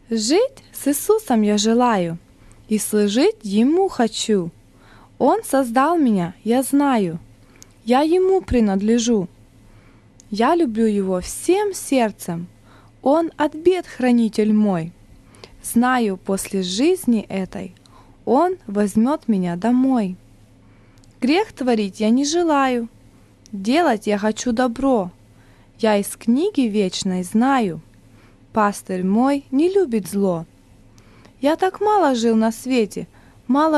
Жить с Иисусом я желаю, и служить Ему хочу. Он создал меня, я знаю, я Ему принадлежу. Я люблю Его всем сердцем, Он от бед хранитель мой. Знаю, после жизни этой Он возьмет меня домой. Грех творить я не желаю, делать я хочу добро. Я из книги вечной знаю, пастырь мой не любит зло. Я так мало жил на свете, мало